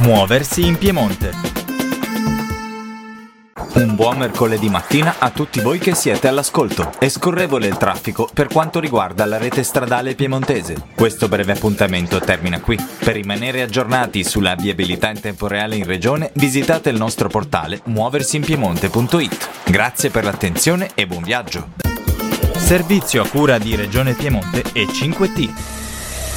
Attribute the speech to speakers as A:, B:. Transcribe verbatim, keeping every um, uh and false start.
A: Muoversi in Piemonte. Un buon mercoledì mattina a tutti voi che siete all'ascolto. È scorrevole il traffico per quanto riguarda la rete stradale piemontese. Questo breve appuntamento termina qui. Per rimanere aggiornati sulla viabilità in tempo reale in regione, visitate il nostro portale muoversinpiemonte punto it. Grazie per l'attenzione e buon viaggio. Servizio a cura di Regione Piemonte e cinque T.